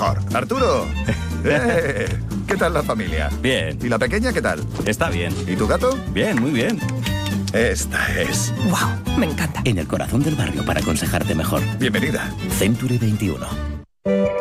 mejor. Arturo. ¿Qué tal la familia? Bien. ¿Y la pequeña qué tal? Está bien. ¿Y tu gato? Bien, muy bien. Esta es. ¡Wow! Me encanta. En el corazón del barrio para aconsejarte mejor. Bienvenida. Century 21.